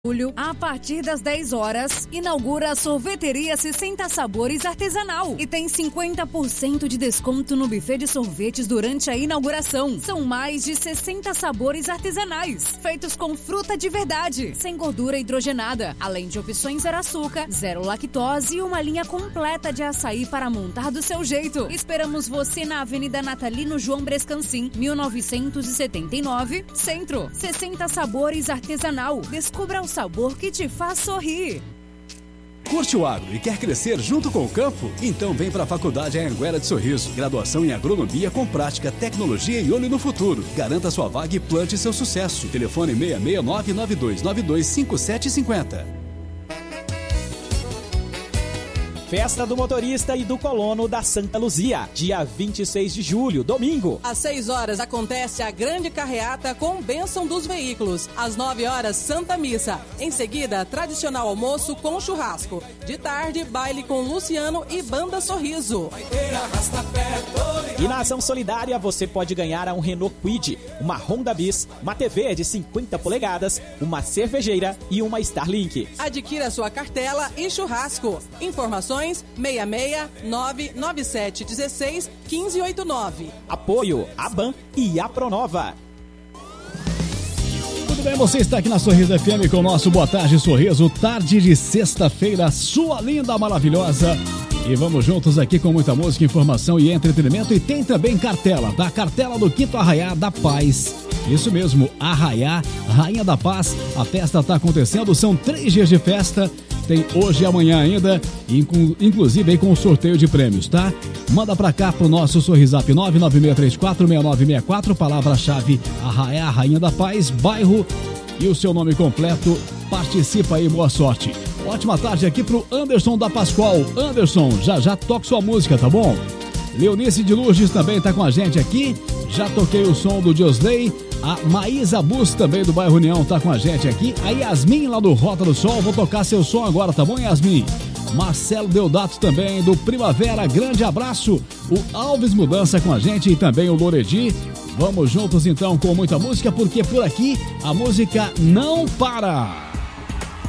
Julho, a partir das 10 horas, inaugura a Sorveteria 60 Sabores Artesanal e tem 50% de desconto no buffet de sorvetes durante a inauguração. São mais de 60 sabores artesanais, feitos com fruta de verdade, sem gordura hidrogenada, além de opções zero açúcar, zero lactose e uma linha completa de açaí para montar do seu jeito. Esperamos você na Avenida Natalino João Brescancin, 1979, Centro. 60 Sabores Artesanal. Descubra o sabor que te faz sorrir. Curte o agro e quer crescer junto com o campo? Então vem para a Faculdade Anhanguera de Sorriso. Graduação em Agronomia com prática, tecnologia e olho no futuro. Garanta sua vaga e plante seu sucesso. Telefone 669-9292-5750. Festa do Motorista e do Colono da Santa Luzia, dia 26 de julho, domingo. Às 6 horas acontece a grande carreata com bênção dos veículos. Às 9 horas, Santa Missa. Em seguida, tradicional almoço com churrasco. De tarde, baile com Luciano e Banda Sorriso. E na ação solidária, você pode ganhar um Renault Kwid, uma Honda Bis, uma TV de 50 polegadas, uma cervejeira e uma Starlink. Adquira sua cartela e churrasco. Informações 66997161589. Apoio ABAN e a Pronova. Tudo bem, você está aqui na Sorriso FM com o nosso Boa Tarde Sorriso, tarde de sexta-feira, sua linda, maravilhosa. E vamos juntos aqui com muita música, informação e entretenimento. E tem também cartela, tá? Cartela do Quinto Arraiá da Paz. Isso mesmo, Arraiá, Rainha da Paz. A festa está acontecendo, são 3 dias de festa. Tem hoje e amanhã ainda, inclusive aí com o sorteio de prêmios, tá? Manda pra cá pro nosso Sorrisap 996346964, palavra-chave Arraiá, Rainha da Paz, bairro e o seu nome completo. Participa aí, boa sorte. Ótima tarde aqui pro Anderson da Pascoal. Anderson, já toque sua música, tá bom? Leonice de Lourdes também tá com a gente aqui. Já toquei o som do Diosley. A Maísa Bus também do bairro União tá com a gente aqui. A Yasmin lá do Rota do Sol. Vou tocar seu som agora, tá bom, Yasmin? Marcelo Deodato também do Primavera. Grande abraço. O Alves Mudança com a gente e também o Loredi. Vamos juntos então com muita música, porque por aqui a música não para.